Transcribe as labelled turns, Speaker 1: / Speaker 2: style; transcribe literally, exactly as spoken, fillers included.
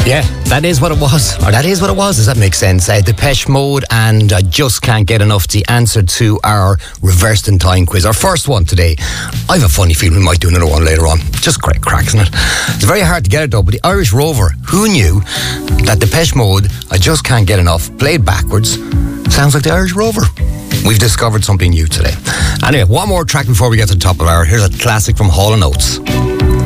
Speaker 1: Yeah, that is what it was. Or that is what it was. Does that make sense? Uh, Depeche Mode and I Just Can't Get Enough. The answer to our Reversed in Time quiz. Our first one today. I have a funny feeling we might do another one later on. Just great crack, isn't it? It's very hard to get it though, but the Irish Rover, who knew that Depeche Mode, I Just Can't Get Enough, played backwards, sounds like the Irish Rover. We've discovered something new today. Anyway, one more track before we get to the top of the hour. Here's a classic from Hall and Oates.